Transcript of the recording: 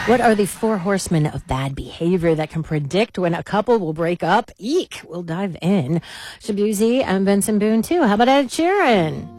What are the four horsemen of bad behavior that can predict when a couple will break up? Eek! We'll dive in. Shabuzi and Benson Boone, too. How about Ed Sheeran?